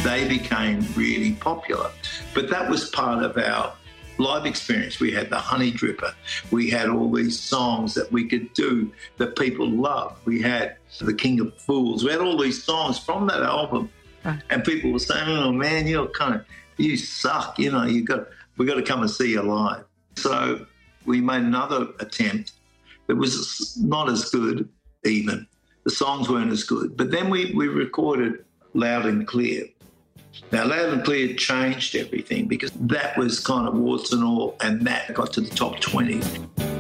they became really popular. But that was part of our live experience. We had the Honey Dripper. We had all these songs that we could do that people loved. We had The King of Fools. We had all these songs from that album. And people were saying, oh, man, you suck. We got to come and see you live. So we made another attempt. It was not as good even. The songs weren't as good. But then we recorded Loud and Clear. Now, Loud and Clear changed everything because that was kind of warts and all, and that got to the top 20.